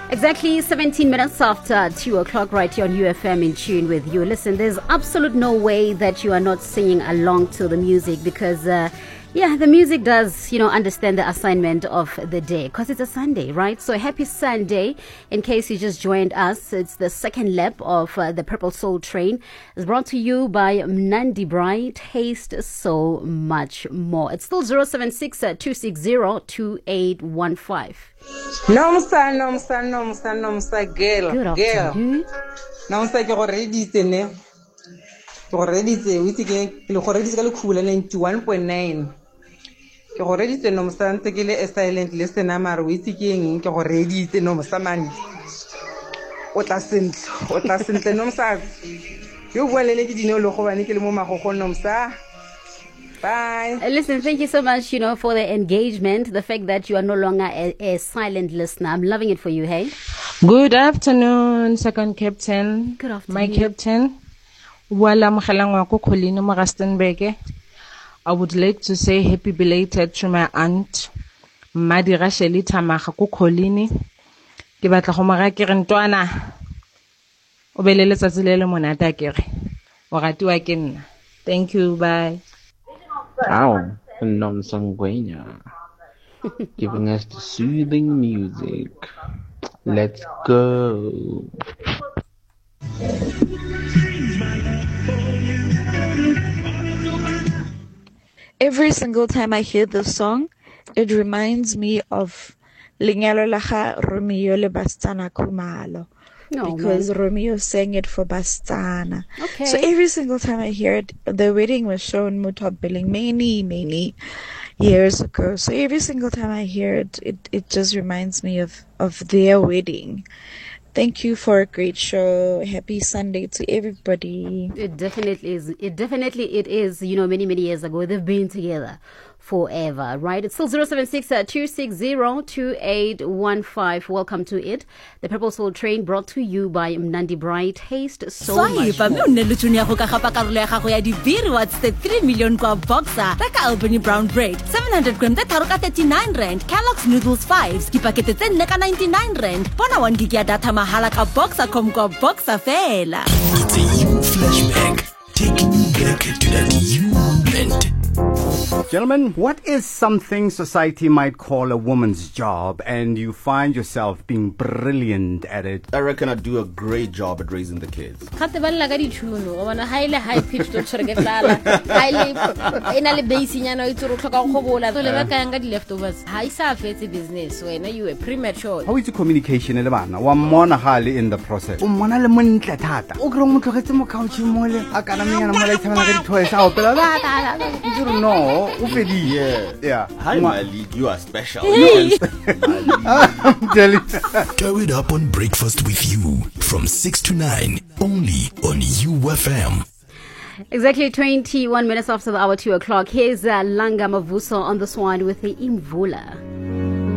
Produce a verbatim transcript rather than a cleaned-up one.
Exactly seventeen minutes after two o'clock right here on U F M in tune with you. Listen, there's absolute no way that you are not singing along to the music because, uh, yeah, the music does, you know, understand the assignment of the day because it's a Sunday, right? So happy Sunday. In case you just joined us, it's the second lap of uh, the Purple Soul Train. It's brought to you by Mnandi Braai. Taste so much more. It's still zero seven six two six zero two eight one five. Nomsa, nomsa, nomsa, nomsa, girl, Good girl. afternoon. Nomsa, ke go reditse ne. Ke go reditse, o itse ke le go reditse ka le khula ninety-one point nine. Ke go reditse nomsa ntse ke le a silent listener mara o itse ke eng ke go reditse nomsa man. O tla sentle, o tla sentle nomsa. Yo bua le le ke dino lo go bane ke le mo magogo nomsa. Bye. Uh, Listen, thank you so much, you know, for the engagement, the fact that you are no longer a, a silent listener. I'm loving it for you, hey? Good afternoon, second captain. Good afternoon. My captain. Wala mkhalangwa ko Colleen Magastenberg. I would like to say happy belated to my aunt, Madi Rasheli Tamaga ko Colleen. Ke batla go mara ke re ntwana. O belele tsatsi le le monata ke re. O ratiwa ke nna. Thank you, bye. Wow, non sanguina, giving us the soothing music. Let's go. Every single time I hear this song, it reminds me of Lenyalo Laga Romeo le Bastana Khumalo. Oh, because man. Romeo sang it for Bastana. Okay. So every single time I hear it, the wedding was shown Mutop Billing many, many years ago. So every single time I hear it, it, it just reminds me of, of their wedding. Thank you for a great show. Happy Sunday to everybody. It definitely is. It definitely it is. You know, many, many years ago, they've been together forever, right? It's still zero seven six two six zero two eight one five. Welcome to it. The Purple Soul Train brought to you by Mnandi Braai. Taste so much more. What's the three million kwa boxer? Reka Albany brown bread. seven hundred gram te taroka thirty-nine rand. Kellogg's noodles fives. Kipakete tse nne ka ninety-nine rand. Bona one gig ya data mahala ka boxer kom kwa boxer fela. It's a you flashback. Taking you back to that you moment. Gentlemen, what is something society might call a woman's job and you find yourself being brilliant at it? I reckon I do a great job at raising the kids. Khate ba lla ka dithuno o bona highly high pitched to tshwere ke tlala highly ena le base nyana o itse ro tlhoka go gobola so le ba ka yang ka di leftovers ha isa fetse business wena you were premature. How is the communication le bana wa mmona hale in the process o mmona le montle thata o kre mo tlogetse mo couch mo le a kana menyana mo la itshana ka dithoe sa opela you don't know. Yeah. Yeah. Hi, Mali. You are special. Tow it up on Breakfast with You from six to nine, only on U F M. Exactly twenty-one minutes after the hour two o'clock. Here's uh, Langa Mavuso on this one with the Imvula.